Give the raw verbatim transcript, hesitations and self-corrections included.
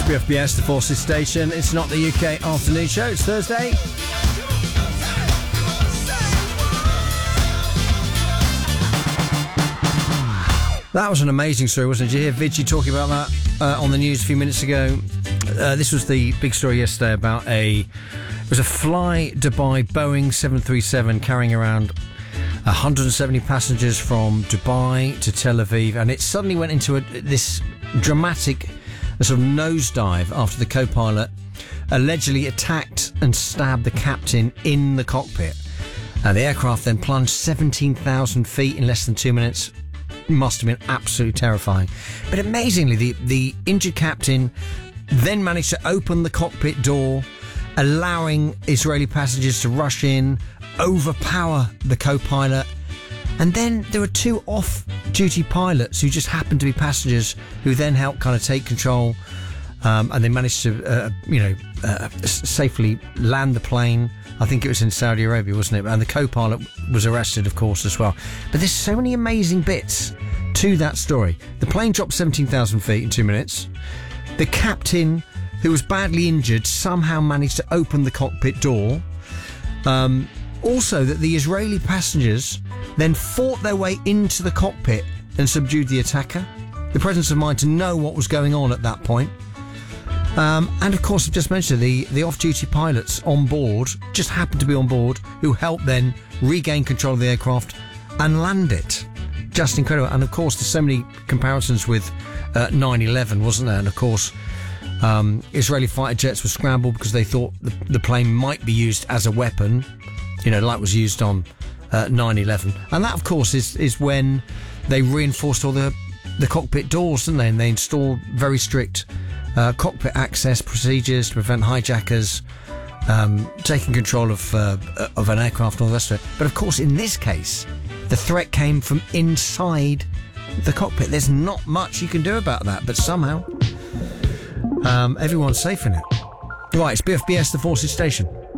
B F B S, the Forces Station. It's not the U K afternoon show. It's Thursday. That was an amazing story, wasn't it? Did you hear Vidgie talking about that uh, on the news a few minutes ago? Uh, this was the big story yesterday about a... It was a Fly Dubai Boeing seven thirty-seven carrying around one hundred seventy passengers from Dubai to Tel Aviv, and it suddenly went into a, this dramatic sort of nosedive after the co-pilot allegedly attacked and stabbed the captain in the cockpit. Uh, the aircraft then plunged seventeen thousand feet in less than two minutes. Must have been absolutely terrifying. But amazingly, the, the injured captain then managed to open the cockpit door, allowing Israeli passengers to rush in, overpower the co-pilot. And then there were two off-duty pilots who just happened to be passengers who then helped kind of take control. Um, and they managed to, uh, you know, uh, safely land the plane. I think it was in Saudi Arabia, wasn't it? And the co-pilot was arrested, of course, as well. But there's so many amazing bits to that story. The plane dropped seventeen thousand feet in two minutes. The captain, who was badly injured, somehow managed to open the cockpit door. Um, also, that the Israeli passengers then fought their way into the cockpit and subdued the attacker. The presence of mind to know what was going on at that point. Um, and of course, I've just mentioned the, the off-duty pilots on board, just happened to be on board, who helped then regain control of the aircraft and land it. Just incredible. And of course, there's so many comparisons with uh, nine eleven, wasn't there? And of course, um, Israeli fighter jets were scrambled because they thought the, the plane might be used as a weapon, you know, like was used on uh, nine eleven. And that, of course, is, is when they reinforced all the, the cockpit doors, didn't they? And they installed very strict Uh, cockpit access procedures to prevent hijackers um, taking control of uh, of an aircraft and all the rest of it. But of course, in this case, the threat came from inside the cockpit. There's not much you can do about that, but somehow um, everyone's safe in it. Right, it's B F B S, the Forces Station.